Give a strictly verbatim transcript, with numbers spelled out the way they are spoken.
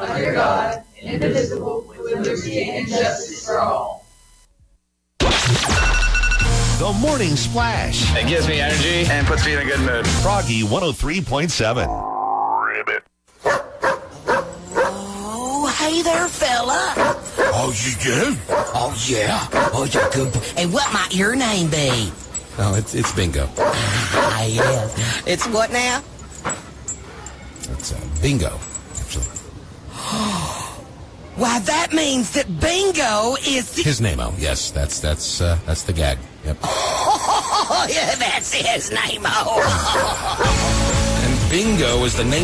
under God, indivisible, with liberty and justice for all. The Morning Splash. It gives me energy and puts me in a good mood. Froggy one oh three point seven. Ribbit. Oh, hey there, fella. Oh, you do? Oh, yeah. Oh, you're good. And what might your name be? Oh, it's it's bingo. Ah, yes. It's what now? It's uh, bingo, actually. Why, that means that Bingo is the... His name, oh, yes, that's that's uh, that's the gag. Yep. Oh, yeah, that's his name, oh. And bingo is the name